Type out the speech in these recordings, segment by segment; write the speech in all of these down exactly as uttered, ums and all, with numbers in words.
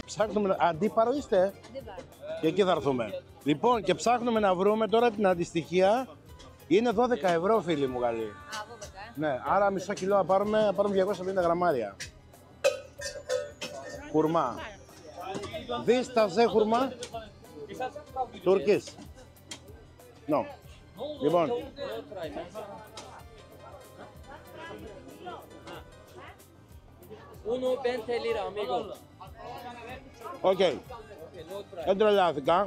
ψάχνουμε. Αντίπαρο είστε. Αντίπαρο. Και εκεί θα έρθουμε. Λοιπόν, και ψάχνουμε να βρούμε τώρα την αντιστοιχεία. Είναι δώδεκα ευρώ, φίλοι μου Γαλλοί. Α, δώδεκα. Ναι, άρα μισό κιλό να πάρουμε, να πάρουμε διακόσια πενήντα γραμμάρια. Χουρμά. Δεις τα ζε χουρμά. Τουρκής. No. Λοιπόν. Uno veinte lira, amigo. Οκ. Δεν τρελάθηκα.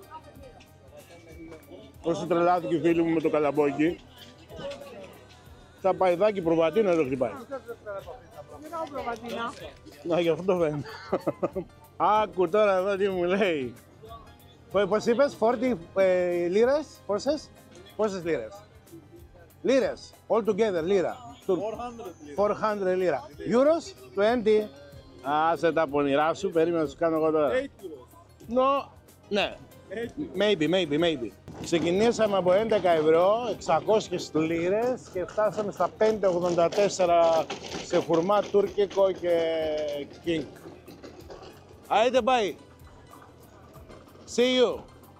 Όσο τρελάθηκε η φίλη μου με το καλαμπόκι. Τα παϊδάκι προβατίνα δεν χτυπάει. Να, γι' αυτό το φαίνεται. Άκου τώρα εδώ τι μου λέει. Πώς είπες, σαράντα ε, λίρες, πόσες, πόσες λίρες. Λίρες, all together, λίρα. τετρακόσια λίρα. Euros, είκοσι. Άσε τα πονηρά σου, περίμενα να σου κάνω εγώ τώρα. No, ναι. Maybe, maybe, maybe. Ξεκινήσαμε από έντεκα ευρώ, εξακόσιες λίρες και φτάσαμε στα πέντε ογδόντα τέσσερα σε χουρμά τουρκικό και king. Άιτε πάει. See you.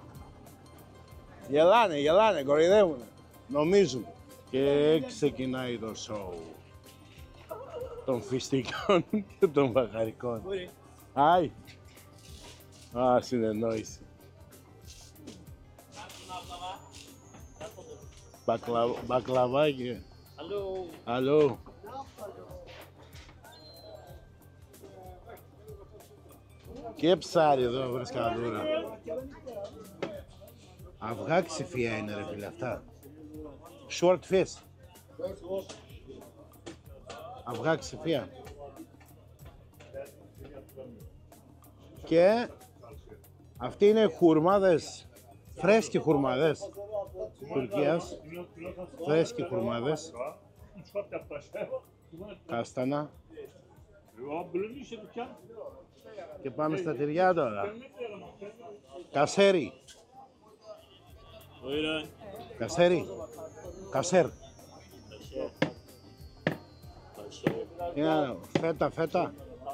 Γελάνε, γελάνε, κοροϊδεύουνε. Νομίζουν. Και ξεκινάει το show των φιστικών και των βαχαρικών. Άι. Α, συνεννόηση. Μπακλα... Μπακλαβάκι. Hallo. Αλλού. Και ψάρι εδώ, βρες καλούρα. Αυγά ξηφία είναι ρε φίλε αυτά. Short fish. Αυγά ξηφία. Και αυτοί είναι χουρμάδες, φρέσκοι χουρμάδες Τουρκίας. Φρέσκοι χουρμάδες. Κάστανα. Και πάμε στα τυριά τώρα. Κασέρι. Κασέρι. Κασέρ. Είναι φέτα, φέτα.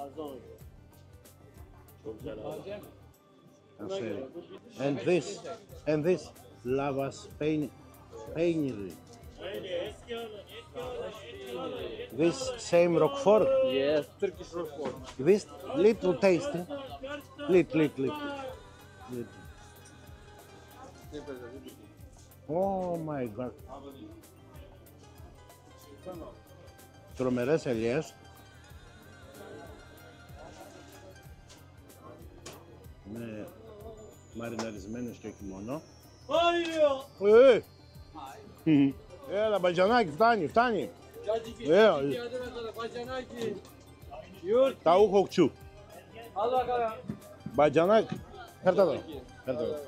Κασέρι. And this, and this, lavas peyniri. This same Roquefort. Yes, Turkish Roquefort. This little tasty. Little, little, little. little. Oh my god. Τρομερές ελιές. Με μαριναρισμένες και όχι μόνο. Ε, ε. Έλα μπατζανάκι, φτάνει, φτάνει. Έλα. Τα ουχοκτσού. Μπατζανάκι. Φέρτα εδώ. Φέρτα εδώ.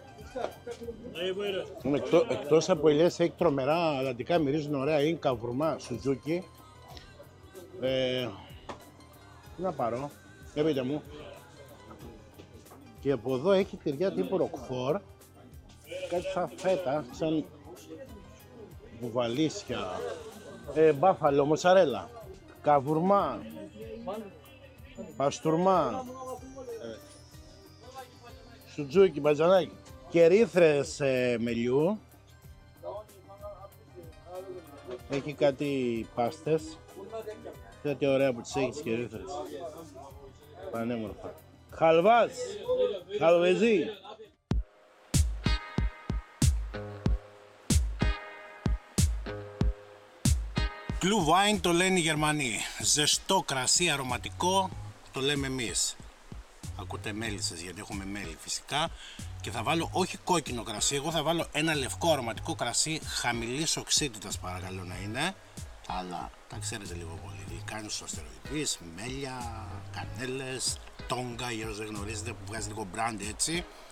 Εκτό, εκτός από ελιές έχει τρομερά αλατικά, μυρίζουν ωραία ίνκα, βουρμά, σουτζούκι. Ε, τι να πάρω, για πείτε μου. Και από εδώ έχει τυριά τύπου Ροκφόρ, κάτι σαν φέτα, σαν βουβαλίσια, ε, μπάφαλο, μοτσαρέλα, καβουρμά, παστούρμα, ε, σουτζούκι, μπατζανάκι. Και ρίθρες ε, μελιού. Έχει κάτι πάστες. Κάτι ωραία που τις έχεις και ρίθρες. Πανέμορφα. Χαλβάς. Χαλβεζί. Glühwein το λένε οι Γερμανοί. Ζεστό κρασί αρωματικό το λέμε εμείς. Ακούτε μέλισσες γιατί έχουμε μέλι φυσικά. Και θα βάλω όχι κόκκινο κρασί, εγώ θα βάλω ένα λευκό αρωματικό κρασί χαμηλής οξύτητας παρακαλώ να είναι. Αλλά τα ξέρετε λίγο πολύ. Κάνει στο αστεροειδής, μέλια, κανέλες, τόγκα, για όσους δεν γνωρίζετε που βγάζει λίγο μπραντ έτσι.